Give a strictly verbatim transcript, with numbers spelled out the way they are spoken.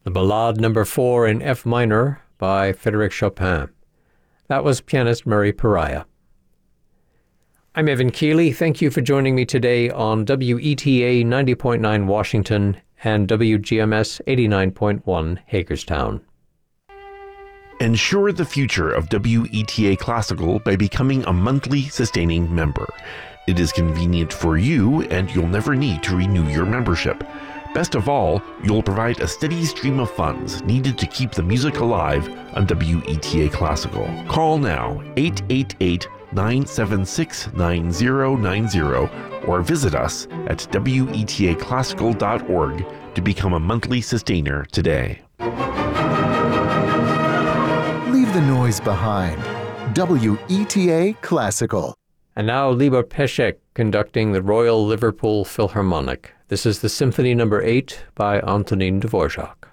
the Ballade number four in F minor by Frédéric Chopin. That was pianist Murray Pariah. I'm Evan Keeley. Thank you for joining me today on W E T A ninety point nine Washington and W G M S eighty-nine point one Hagerstown. Ensure the future of W E T A Classical by becoming a monthly sustaining member. It is convenient for you, and you'll never need to renew your membership. Best of all, you'll provide a steady stream of funds needed to keep the music alive on W E T A Classical. Call now, eight eight eight, nine seven six, nine zero nine zero, or visit us at W E T A classical dot org to become a monthly sustainer today. Leave the noise behind. W E T A Classical. And now Libor Pesek conducting the Royal Liverpool Philharmonic. This is the Symphony number eight by Antonin Dvorak.